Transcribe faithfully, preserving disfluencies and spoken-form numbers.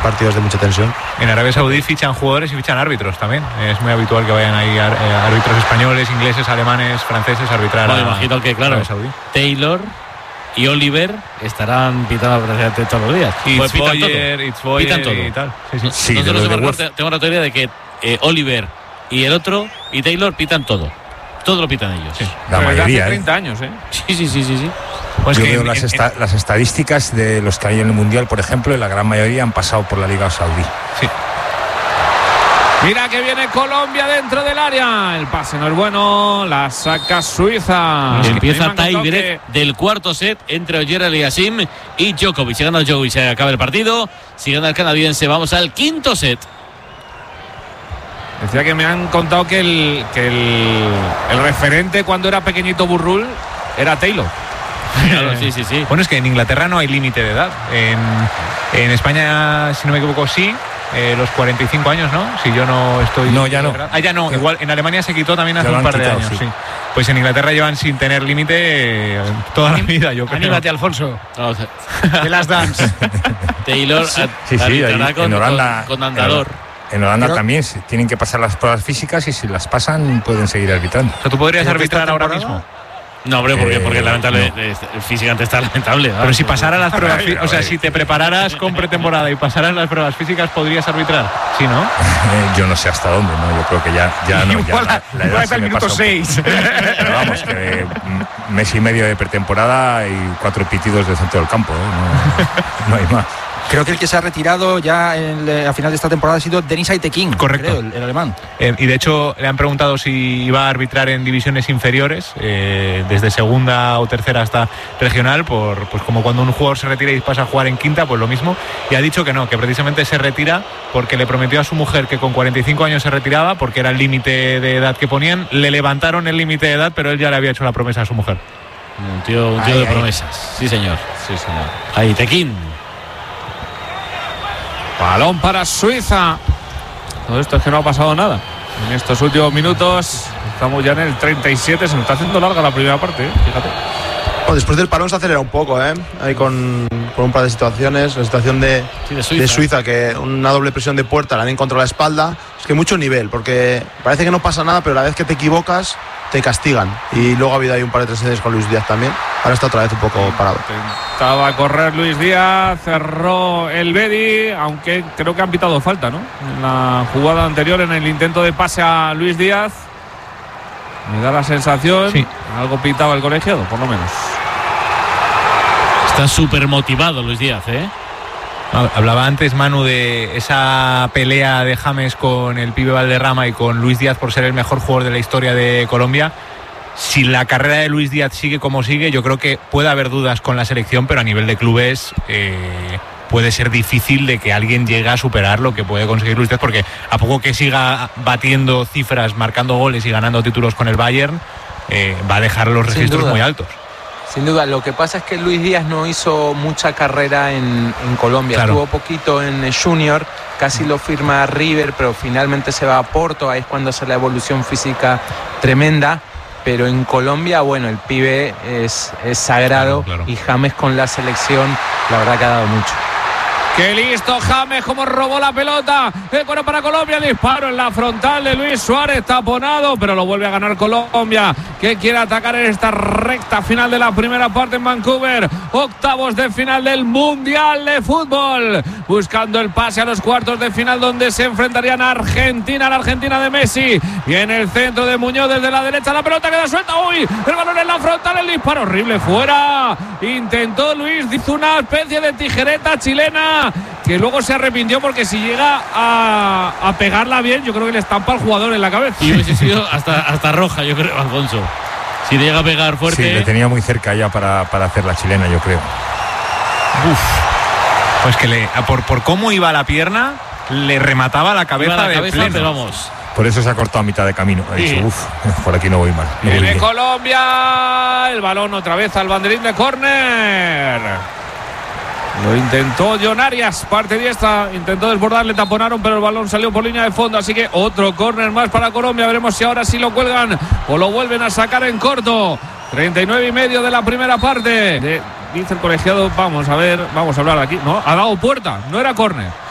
partidos de mucha tensión. En Arabia Saudí fichan jugadores y fichan árbitros también. Es muy habitual que vayan ahí árbitros españoles, ingleses, alemanes, franceses a arbitrar. Bueno, imagino que, claro, Taylor y Oliver estarán pitando prácticamente todos los días. It's Boyer, It's Boyer pitan todo. Y tal. Sí, sí. Sí, Nosotros tengo, de tengo la teoría de que eh, Oliver y el otro y Taylor pitan todo. Todo lo pitan ellos. Sí. La Pero mayoría. Hace treinta años, ¿eh? Sí, sí, sí, sí. sí. Pues Yo que veo en, las, esta, en, las estadísticas de los que hay en el Mundial, por ejemplo, y la gran mayoría han pasado por la Liga Saudí. Sí. Mira que viene Colombia dentro del área. El pase no es bueno. La saca Suiza. Y empieza tiebreak que... del cuarto set entre Oyer Aliassime y Djokovic. Si gana Djokovic se acaba el partido. Si gana el canadiense vamos al quinto set. Decía que me han contado que el, que el, el referente cuando era pequeñito Burrul era Taylor. Claro, sí, sí, sí. Bueno, es que en Inglaterra no hay límite de edad. En, en España, si no me equivoco, sí. Eh, los cuarenta y cinco años, ¿no? Si yo no estoy... No, ya no. Ah, ya no. Igual en Alemania se quitó también hace un par quitado, de años. Sí. Sí. Pues en Inglaterra llevan sin tener límite eh, toda Anim, la vida, yo creo. Anímate, Alfonso. No, de las dance. Taylor sí, sí, sí ahí, con, en Holanda, con, con andador. En, en Holanda Pero, también tienen que pasar las pruebas físicas y si las pasan pueden seguir arbitrando. O sea, ¿tú podrías arbitrar ahora mismo? No, hombre, porque, porque eh, lamentable, no. eh, físicamente está lamentable. Pero ¿verdad? Si pasaran las pruebas físicas, o sea, si te prepararas con pretemporada y pasaran las pruebas físicas, ¿podrías arbitrar? Sí, ¿no? Eh, yo no sé hasta dónde, ¿no? Yo creo que ya, ya no. Ya la, la edad hasta el minuto seis. Pero vamos, que mes y medio de pretemporada y cuatro pitidos del centro del campo, ¿eh? No, no hay más. Creo que el que se ha retirado ya en, a final de esta temporada ha sido Denis Aitekin. Correcto. Creo, el, el alemán. Eh, y de hecho le han preguntado si iba a arbitrar en divisiones inferiores, eh, desde segunda o tercera hasta regional, por pues como cuando un jugador se retira y pasa a jugar en quinta, pues lo mismo. Y ha dicho que no, que precisamente se retira porque le prometió a su mujer que con cuarenta y cinco años se retiraba, porque era el límite de edad que ponían. Le levantaron el límite de edad, pero él ya le había hecho la promesa a su mujer. Un tío, un tío ay, de ay. promesas. Sí, señor. Sí, señor. Aitekin. Balón para Suiza. Todo esto es que no ha pasado nada. En estos últimos minutos estamos ya en el treinta y siete. Se nos está haciendo larga la primera parte, ¿eh? Fíjate. Bueno, después del parón se acelera un poco, ¿eh? Ahí con, con un par de situaciones. La situación de, sí, de, Suiza. de Suiza, que una doble presión de puerta, la han encontrado la espalda. Es que mucho nivel, porque parece que no pasa nada, pero la vez que te equivocas te castigan. Y luego ha habido ahí un par de transiciones con Luis Díaz también. Ahora está otra vez un poco parado. Intentaba correr Luis Díaz, cerró el Bedi, aunque creo que han pitado falta, ¿no? En la jugada anterior, en el intento de pase a Luis Díaz. Me da la sensación, sí. Algo pitado el colegiado, por lo menos. Está súper motivado Luis Díaz, ¿eh? Hablaba antes Manu de esa pelea de James con el pibe Valderrama y con Luis Díaz por ser el mejor jugador de la historia de Colombia. Si la carrera de Luis Díaz sigue como sigue, yo creo que puede haber dudas con la selección, pero a nivel de clubes eh, puede ser difícil de que alguien llegue a superar lo que puede conseguir Luis Díaz, porque a poco que siga batiendo cifras, marcando goles y ganando títulos con el Bayern, eh, va a dejar los registros muy altos. Sin duda, lo que pasa es que Luis Díaz no hizo mucha carrera en, en Colombia, claro. Estuvo poquito en Junior, casi lo firma River, pero finalmente se va a Porto, ahí es cuando hace la evolución física tremenda, pero en Colombia, bueno, el pibe es, es sagrado, claro, claro. Y James con la selección, la verdad que ha dado mucho. ¡Qué listo James! Como robó la pelota. El cuero para Colombia. Disparo en la frontal de Luis Suárez. Taponado, pero lo vuelve a ganar Colombia, que quiere atacar en esta recta final de la primera parte en Vancouver. Octavos de final del Mundial de Fútbol. Buscando el pase a los cuartos de final, donde se enfrentarían a Argentina, la Argentina de Messi. Y en el centro de Muñoz desde la derecha. La pelota queda suelta. ¡Uy! El balón en la frontal. El disparo horrible. Fuera. Intentó Luis. Hizo una especie de tijereta chilena, que luego se arrepintió, porque si llega a, a pegarla bien, yo creo que le estampa al jugador en la cabeza. Y hubiese sido hasta, hasta roja, yo creo, Alfonso. Si llega a pegar fuerte. Sí, le tenía muy cerca ya para, para hacer la chilena, yo creo. Uf. Pues que le, por, por cómo iba la pierna, le remataba la cabeza, la de cabeza pleno. Pero vamos. Por eso se ha cortado a mitad de camino. Ha dicho, sí. Uf, por aquí no voy mal. No Viene Colombia. El balón otra vez al banderín de córner. Lo intentó John Arias, parte diestra, intentó desbordar, le taponaron, pero el balón salió por línea de fondo, así que otro córner más para Colombia. Veremos si ahora sí lo cuelgan o lo vuelven a sacar en corto. treinta y nueve y medio de la primera parte. De, dice el colegiado, vamos a ver, vamos a hablar aquí. No, ha dado puerta, no era córner.